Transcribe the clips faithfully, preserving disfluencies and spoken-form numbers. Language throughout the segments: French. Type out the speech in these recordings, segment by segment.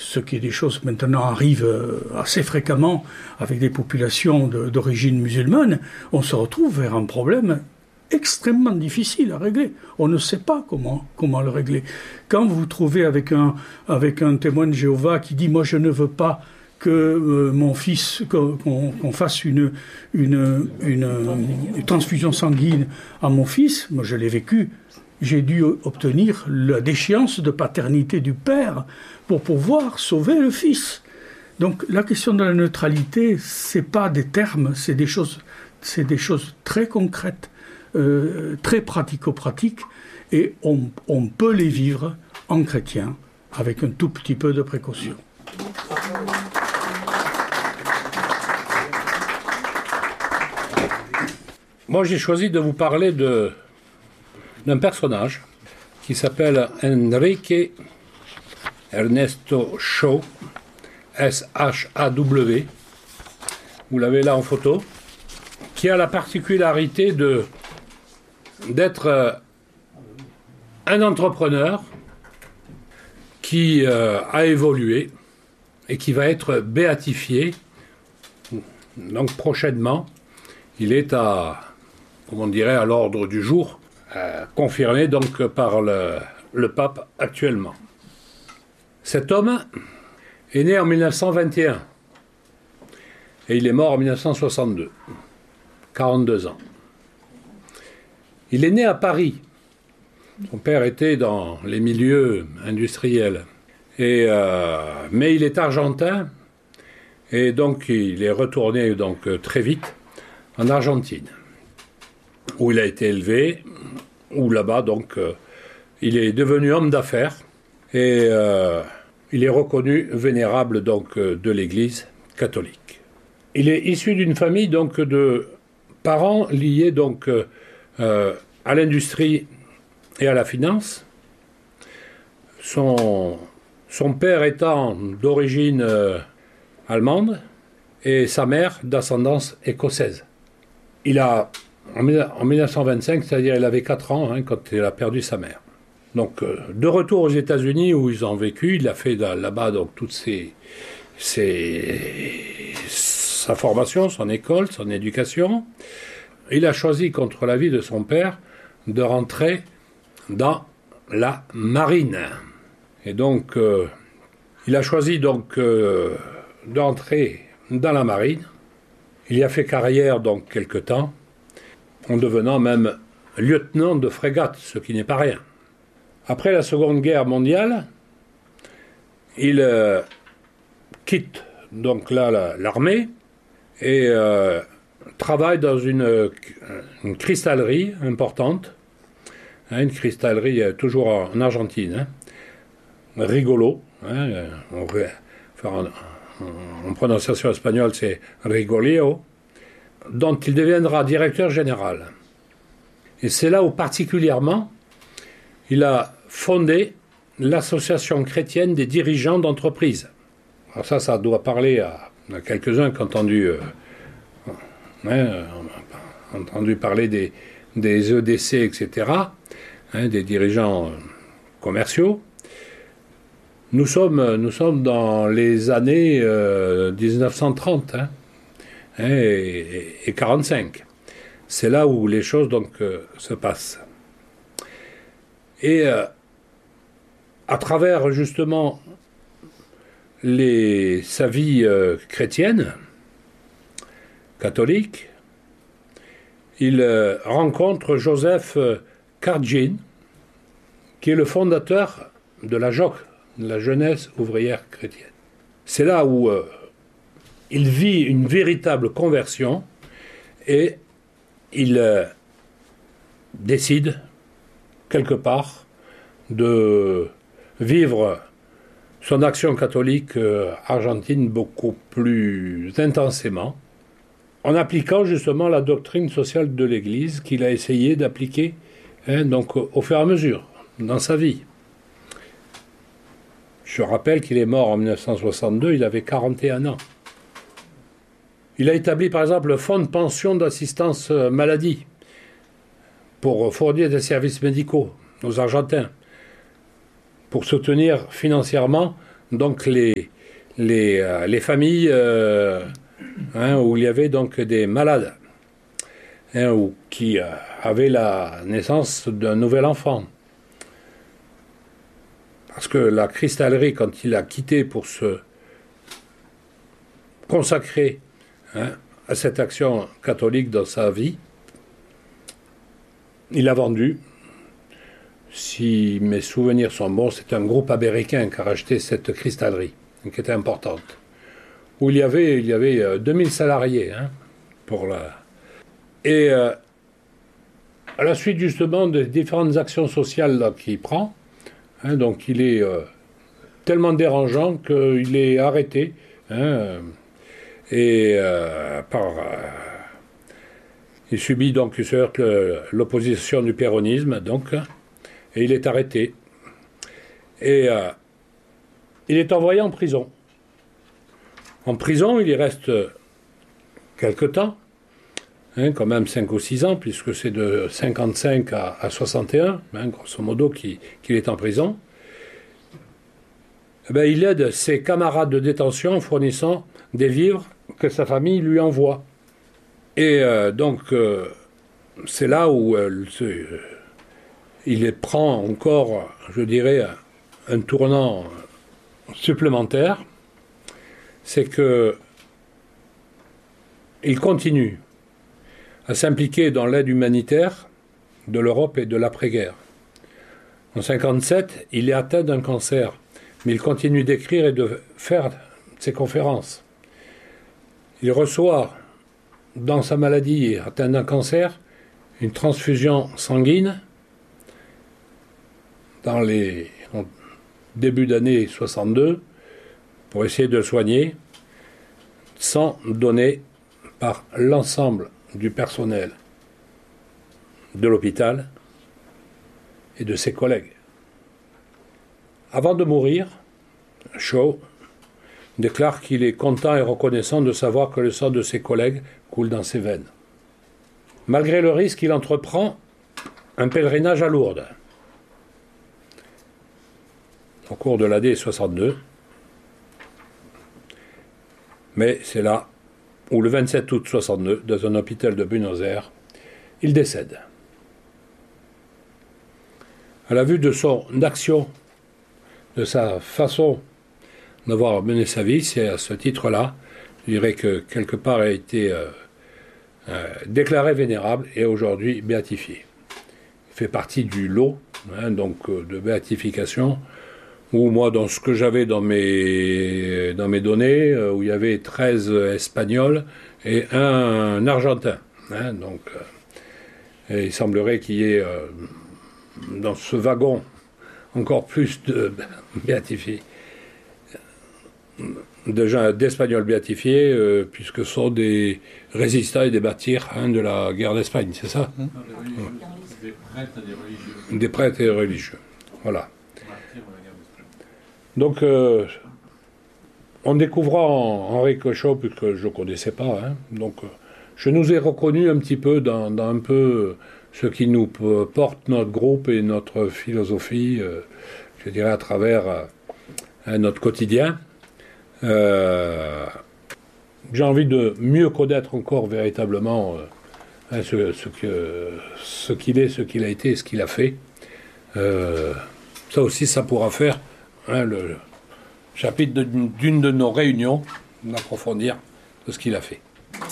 ce qui est des choses maintenant arrivent assez fréquemment avec des populations de, d'origine musulmane, on se retrouve vers un problème extrêmement difficile à régler. On ne sait pas comment, comment le régler. Quand vous vous trouvez avec un, avec un témoin de Jéhovah qui dit « moi je ne veux pas que euh, mon fils, qu'on, qu'on fasse une, une, une, une transfusion sanguine à mon fils », moi je l'ai vécu, j'ai dû obtenir la déchéance de paternité du père pour pouvoir sauver le fils. Donc la question de la neutralité, c'est pas des termes, c'est des choses, c'est des choses très concrètes. Euh, très pratico-pratiques, et on, on peut les vivre en chrétien avec un tout petit peu de précaution. Moi, j'ai choisi de vous parler de, d'un personnage qui s'appelle Enrique Ernesto Shaw, S H A W. Vous l'avez là en photo, qui a la particularité de d'être euh, un entrepreneur qui euh, a évolué et qui va être béatifié. Donc prochainement, il est à, comme on dirait, à l'ordre du jour, euh, confirmé donc par le, le pape actuellement. Cet homme est né en mille neuf cent vingt et un et il est mort en mille neuf cent soixante-deux, quarante-deux ans. Il est né à Paris. Son père était dans les milieux industriels. Et, euh, mais il est argentin, et donc il est retourné donc, très vite en Argentine, où il a été élevé, où là-bas, donc, euh, il est devenu homme d'affaires, et euh, il est reconnu vénérable donc, de l'Église catholique. Il est issu d'une famille donc, de parents liés donc, Euh, à l'industrie et à la finance. Son, son père étant d'origine euh, allemande et sa mère d'ascendance écossaise. Il a, en, en mille neuf cent vingt-cinq, c'est-à-dire il avait quatre ans hein, quand il a perdu sa mère. Donc, euh, de retour aux États-Unis où ils ont vécu, il a fait là-bas donc, toutes ses, ses, sa formation, son école, son éducation. Il a choisi, contre l'avis de son père, de rentrer dans la marine. Et donc, euh, il a choisi donc euh, d'entrer dans la marine. Il y a fait carrière donc quelque temps, en devenant même lieutenant de frégate, ce qui n'est pas rien. Après la Seconde Guerre mondiale, il euh, quitte donc là la, l'armée et euh, travaille dans une, une cristallerie importante, hein, une cristallerie euh, toujours en, en Argentine, hein, rigolo, hein, on, en, en prononciation espagnole c'est Rigolio, dont il deviendra directeur général. Et c'est là où particulièrement il a fondé l'association chrétienne des dirigeants d'entreprise. Alors ça, ça doit parler à, à quelques-uns qui ont entendu... Euh, Hein, on a entendu parler des, des E D C, et cetera, hein, des dirigeants commerciaux. Nous sommes, nous sommes dans les années euh, dix-neuf cent trente hein, hein, et, et quarante-cinq. C'est là où les choses donc, euh, se passent. Et euh, à travers justement les, sa vie euh, chrétienne, catholique, il euh, rencontre Joseph euh, Kargin, qui est le fondateur de la J O C, la Jeunesse ouvrière chrétienne. C'est là où euh, il vit une véritable conversion et il euh, décide, quelque part, de vivre son action catholique euh, argentine beaucoup plus intensément, en appliquant justement la doctrine sociale de l'Église qu'il a essayé d'appliquer hein, donc, au, au fur et à mesure dans sa vie. Je rappelle qu'il est mort en mille neuf cent soixante-deux, il avait quarante et un ans. Il a établi par exemple le fonds de pension d'assistance maladie pour fournir des services médicaux aux Argentins, pour soutenir financièrement donc les, les, euh, les familles euh, hein, où il y avait donc des malades hein, ou qui euh, avaient la naissance d'un nouvel enfant. Parce que la cristallerie, quand il a quitté pour se consacrer hein, à cette action catholique dans sa vie, il a vendu. Si mes souvenirs sont bons, c'est un groupe américain qui a racheté cette cristallerie, qui était importante, où il y avait, il y avait deux mille salariés. Hein, pour la... Et euh, à la suite justement des différentes actions sociales là, qu'il prend, hein, donc il est euh, tellement dérangeant qu'il est arrêté, hein, et euh, par... Euh, il subit donc, il se heurte le, l'opposition du péronisme, donc... Et il est arrêté. Et euh, il est envoyé en prison. En prison, il y reste quelque temps, hein, quand même cinq ou six ans, puisque c'est de cinquante-cinq à, à soixante et un, hein, grosso modo, qu'il, qu'il est en prison. Eh bien, il aide ses camarades de détention en fournissant des vivres que sa famille lui envoie. Et euh, donc, euh, c'est là où... Euh, c'est, il prend encore, je dirais, un tournant supplémentaire, c'est que il continue à s'impliquer dans l'aide humanitaire de l'Europe et de l'après-guerre. En cinquante-sept, il est atteint d'un cancer, mais il continue d'écrire et de faire ses conférences. Il reçoit, dans sa maladie, atteint d'un cancer, une transfusion sanguine dans les en début d'année soixante-deux, pour essayer de le soigner, sans donner par l'ensemble du personnel de l'hôpital et de ses collègues. Avant de mourir, Shaw déclare qu'il est content et reconnaissant de savoir que le sang de ses collègues coule dans ses veines. Malgré le risque, il entreprend un pèlerinage à Lourdes au cours de l'année soixante-deux. Mais c'est là où, le vingt-sept août soixante-deux, dans un hôpital de Buenos Aires, il décède. À la vue de son action, de sa façon d'avoir mené sa vie, c'est à ce titre-là, je dirais que quelque part a été euh, euh, déclaré vénérable et aujourd'hui béatifié. Il fait partie du lot hein, donc, euh, de béatification, où moi, dans ce que j'avais dans mes, dans mes données, euh, où il y avait treize Espagnols et un, un Argentin. Hein, donc, euh, et il semblerait qu'il y ait euh, dans ce wagon encore plus de béatifiés, de gens, d'Espagnols béatifiés, euh, puisque ce sont des résistants et des martyrs hein, de la guerre d'Espagne, c'est ça hein Des prêtres et des religieux. Des prêtres et des religieux, voilà. Donc, euh, on découvrira Henri Cochot, puisque je ne connaissais pas. Hein, donc, euh, je nous ai reconnus un petit peu dans, dans un peu ce qui nous porte notre groupe et notre philosophie, euh, je dirais, à travers euh, notre quotidien. Euh, j'ai envie de mieux connaître encore véritablement euh, ce, ce, que, ce qu'il est, ce qu'il a été et ce qu'il a fait. Euh, ça aussi, ça pourra faire Hein, le chapitre de, d'une de nos réunions, d'approfondir de ce qu'il a fait.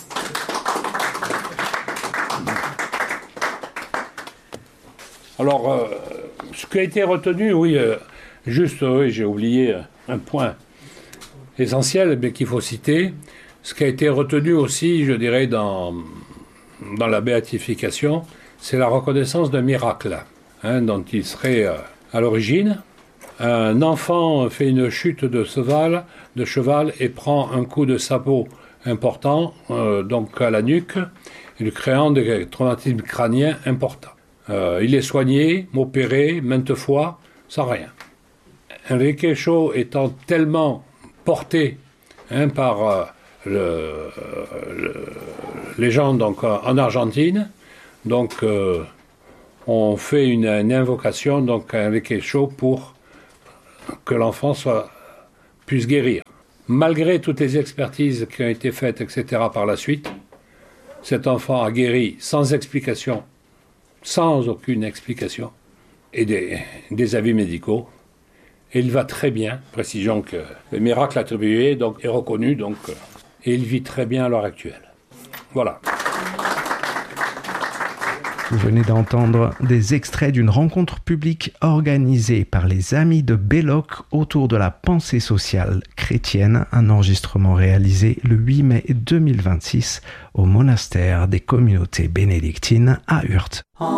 Alors, euh, ce qui a été retenu, oui, euh, juste, oui, j'ai oublié un point essentiel, mais qu'il faut citer. Ce qui a été retenu aussi, je dirais, dans, dans la béatification, c'est la reconnaissance d'un miracle, hein, dont il serait euh, à l'origine. Un enfant fait une chute de cheval, de cheval et prend un coup de sabot important, euh, donc à la nuque, lui créant des traumatismes crâniens importants. Euh, il est soigné, opéré, maintes fois, sans rien. Enrique Shaw étant tellement porté hein, par euh, le, le, les gens donc, en Argentine, donc euh, on fait une, une invocation donc, à Enrique Shaw pour que l'enfant soit puisse guérir. Malgré toutes les expertises qui ont été faites, et cetera par la suite, cet enfant a guéri sans explication, sans aucune explication, et des, des avis médicaux. Et il va très bien. Précisons que le miracle attribué donc, est reconnu, donc, et il vit très bien à l'heure actuelle. Voilà. Vous venez d'entendre des extraits d'une rencontre publique organisée par les Amis de Belloc autour de la pensée sociale chrétienne, un enregistrement réalisé le huit mai deux mille vingt-six au monastère des communautés bénédictines à Urt.